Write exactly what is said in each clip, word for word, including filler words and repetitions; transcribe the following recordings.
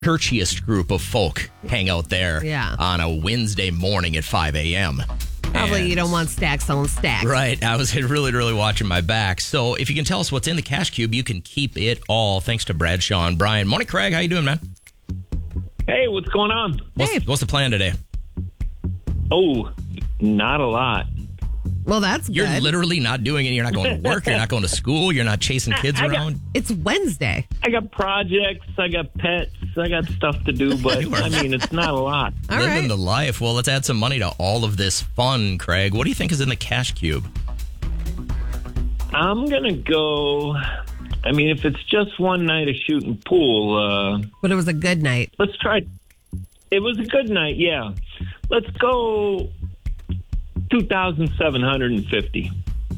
churchiest group of folk hang out there Yeah. on a Wednesday morning at five a.m. Probably And- you don't want stacks on stacks. Right. I was really, really watching my back. So if you can tell us what's in the cash cube, you can keep it all. Thanks to Bradshaw and Brian. Morning, Craig. How you doing, man? Hey, what's going on? What's, Hey. what's the plan today? Oh, not a lot. Well, that's You're good. literally not doing it. You're not going to work. You're not going to school. You're not chasing kids I got- around. It's Wednesday. I got projects, I got pets, I got stuff to do, but You are- I mean, it's not a lot. All Living right. the life. Well, let's add some money to all of this fun, Craig. What do you think is in the cash cube? I'm going to go. I mean, if it's just one night of shooting pool, uh, But it was a good night. let's try. It was a good night, yeah. Let's go two thousand seven hundred fifty.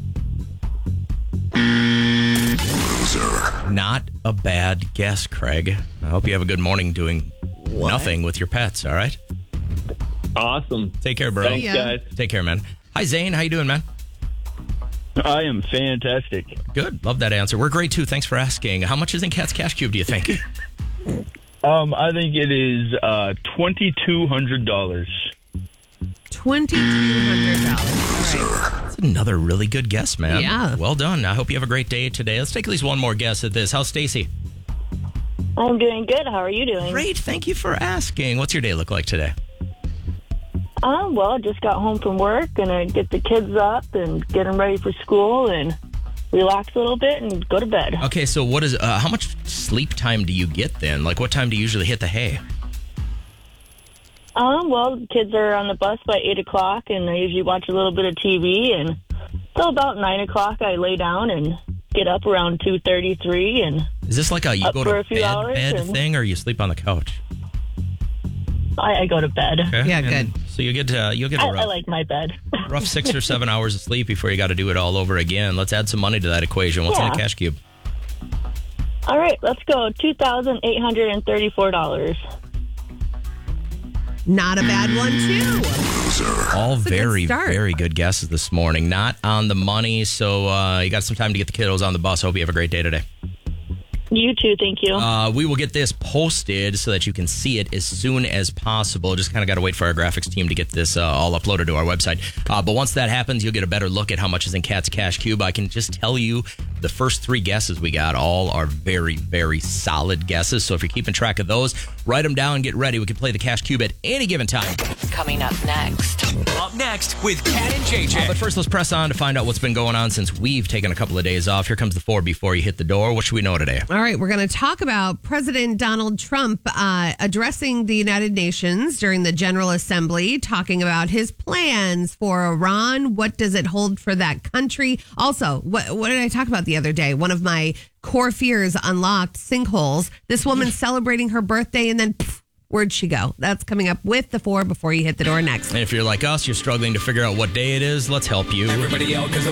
Not a bad guess, Craig. I hope you have a good morning doing nothing with your pets, all right? Awesome. Take care, bro. Thanks, ya. guys. Take care, man. Hi, Zane. How you doing, man? I am fantastic. Good. Love that answer. We're great, too. Thanks for asking. How much is in Cat's Cash Cube, do you think? Um, I think it is uh, twenty-two hundred dollars. twenty-two hundred dollars. All right. That's another really good guess, man. Yeah. Well done. I hope you have a great day today. Let's take at least one more guess at this. How's Stacy? I'm doing good. How are you doing? Great. Thank you for asking. What's your day look like today? Um, well, just got home from work, and I get the kids up and get them ready for school and relax a little bit and go to bed. Okay, so what is, uh, how much sleep time do you get then? Like, what time do you usually hit the hay? Um, well, kids are on the bus by eight o'clock, and I usually watch a little bit of T V, and so about nine o'clock I lay down and get up around two thirty-three, and Is this like a you Up go for to a few bed, hours bed and- thing, or you sleep on the couch? I, I go to bed. Okay. Yeah, And good. So you get uh, you'll get I, a I rough, like my bed. rough six or seven hours of sleep before you got to do it all over again. Let's add some money to that equation. What's in the Yeah. cash cube? All right, let's go. two thousand eight hundred thirty-four dollars. Not a bad one, too. All a good very, start. very good guesses this morning. Not on the money, so uh, you got some time to get the kiddos on the bus. Hope you have a great day today. You too, thank you. Uh, we will get this posted so that you can see it as soon as possible. Just kind of got to wait for our graphics team to get this uh, all uploaded to our website. Uh, but once that happens, you'll get a better look at how much is in Cat's Cash Cube. I can just tell you the first three guesses we got all are very, very solid guesses. So if you're keeping track of those, write them down and get ready. We can play the Cash Cube at any given time. Coming up next. Up next with Cat and J J. But first, let's press on to find out what's been going on since we've taken a couple of days off. Here comes the four before you hit the door. What should we know today? All right, we're going to talk about President Donald Trump uh, addressing the United Nations during the General Assembly, talking about his plans for Iran. What does it hold for that country? Also, what, what did I talk about the other day? One of my core fears unlocked, sinkholes. This woman celebrating her birthday and then pff, where'd she go? That's coming up with the four before you hit the door next. And if you're like us, you're struggling to figure out what day it is, let's help you. Everybody out because